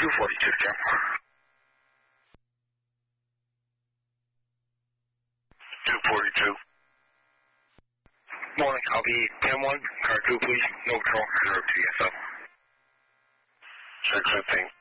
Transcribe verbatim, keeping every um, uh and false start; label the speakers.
Speaker 1: two forty-two, Jim. two forty-two. Morning, I'll be ten one, car two, please. No control, zero T S L. six fifteen.